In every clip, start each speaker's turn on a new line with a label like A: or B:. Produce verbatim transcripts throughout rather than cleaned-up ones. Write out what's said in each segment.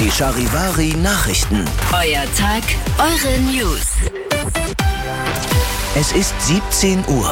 A: Die Charivari Nachrichten.
B: Euer Tag, eure News.
A: Es ist siebzehn Uhr.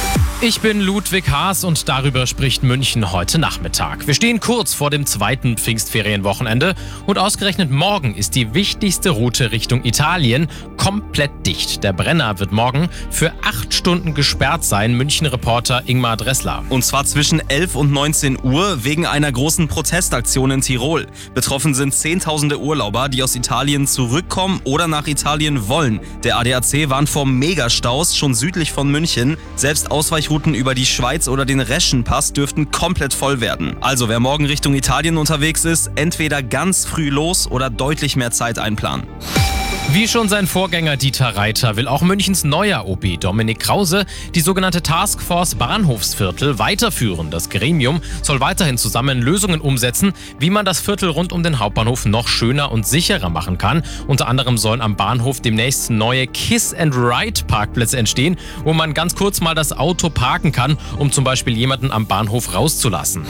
C: Ich bin Ludwig Haas und darüber spricht München heute Nachmittag. Wir stehen kurz vor dem zweiten Pfingstferienwochenende und ausgerechnet morgen ist die wichtigste Route Richtung Italien komplett dicht. Der Brenner wird morgen für acht Stunden gesperrt sein, München-Reporter Ingmar Dressler.
D: Und zwar zwischen elf und neunzehn Uhr wegen einer großen Protestaktion in Tirol. Betroffen sind zehntausende Urlauber, die aus Italien zurückkommen oder nach Italien wollen. Der A D A C warnt vor Megastaus schon südlich von München. Selbst Ausweichrouten über die Schweiz oder den Reschenpass dürften komplett voll werden. Also wer morgen Richtung Italien unterwegs ist, entweder ganz früh los oder deutlich mehr Zeit einplanen.
C: Wie schon sein Vorgänger Dieter Reiter will auch Münchens neuer O B Dominik Krause die sogenannte Taskforce Bahnhofsviertel weiterführen. Das Gremium soll weiterhin zusammen Lösungen umsetzen, wie man das Viertel rund um den Hauptbahnhof noch schöner und sicherer machen kann. Unter anderem sollen am Bahnhof demnächst neue Kiss-and-Ride-Parkplätze entstehen, wo man ganz kurz mal das Auto parken kann, um zum Beispiel jemanden am Bahnhof rauszulassen.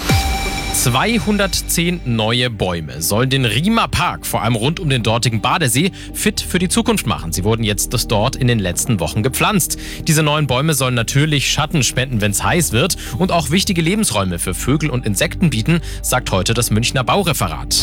C: zweihundertzehn neue Bäume sollen den Riemer Park, vor allem rund um den dortigen Badesee, fit für die Zukunft machen. Sie wurden jetzt dort in den letzten Wochen gepflanzt. Diese neuen Bäume sollen natürlich Schatten spenden, wenn es heiß wird und auch wichtige Lebensräume für Vögel und Insekten bieten, sagt heute das Münchner Baureferat.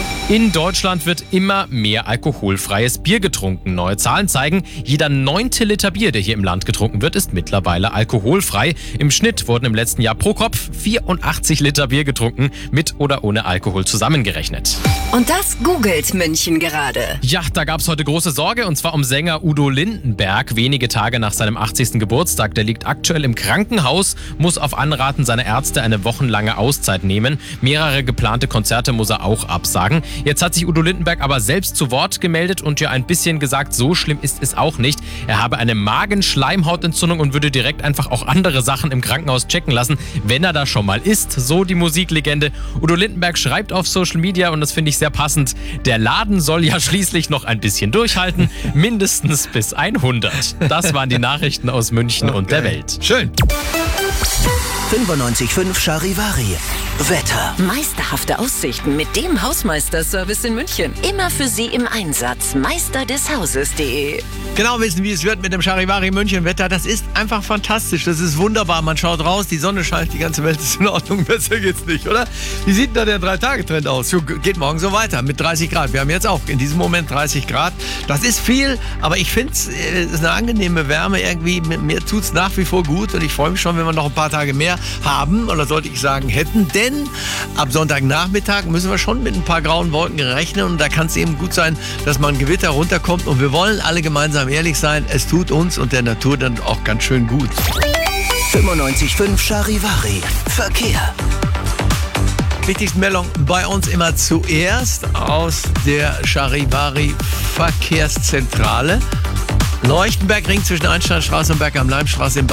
C: In Deutschland wird immer mehr alkoholfreies Bier getrunken. Neue Zahlen zeigen, jeder neunte Liter Bier, der hier im Land getrunken wird, ist mittlerweile alkoholfrei. Im Schnitt wurden im letzten Jahr pro Kopf vierundachtzig Liter Bier getrunken, mit oder ohne Alkohol zusammengerechnet.
B: Und das googelt München gerade.
C: Ja, da gab es heute große Sorge, und zwar um Sänger Udo Lindenberg. Wenige Tage nach seinem achtzigsten Geburtstag. Der liegt aktuell im Krankenhaus, muss auf Anraten seiner Ärzte eine wochenlange Auszeit nehmen. Mehrere geplante Konzerte muss er auch absagen. Jetzt hat sich Udo Lindenberg aber selbst zu Wort gemeldet und ja ein bisschen gesagt, so schlimm ist es auch nicht. Er habe eine Magenschleimhautentzündung und würde direkt einfach auch andere Sachen im Krankenhaus checken lassen, wenn er da schon mal ist. So die Musiklegende. Udo Lindenberg schreibt auf Social Media, und das finde ich sehr passend: Der Laden soll ja schließlich noch ein bisschen durchhalten, mindestens bis hundert. Das waren die Nachrichten aus München okay. und der Welt.
D: Schön.
A: fünfundneunzig Komma fünf Charivari. Wetter.
B: Meisterhafte Aussichten mit dem Hausmeister-Service in München. Immer für Sie im Einsatz. meister des hauses punkt de.
E: Genau wissen, wie es wird mit dem Charivari München Wetter. Das ist einfach fantastisch. Das ist wunderbar. Man schaut raus, die Sonne scheint, die ganze Welt ist in Ordnung. Besser geht's nicht, oder? Wie sieht da der drei-Tage-Trend aus? Geht morgen so weiter mit dreißig Grad. Wir haben jetzt auch in diesem Moment dreißig Grad. Das ist viel, aber ich finde es ist eine angenehme Wärme. Irgendwie, mir tut es nach wie vor gut, und ich freue mich schon, wenn wir noch ein paar Tage mehr haben, oder sollte ich sagen hätten, denn ab Sonntagnachmittag müssen wir schon mit ein paar grauen Wolken rechnen, und da kann es eben gut sein, dass mal ein Gewitter runterkommt, und wir wollen alle gemeinsam ehrlich sein, es tut uns und der Natur dann auch ganz schön gut.
A: fünfundneunzig Komma fünf Charivari. Verkehr.
E: Wichtigste Meldung bei uns immer zuerst aus der Charivari Verkehrszentrale. Leuchtenbergring zwischen Einsteinstraße und Berg am Leimstraße im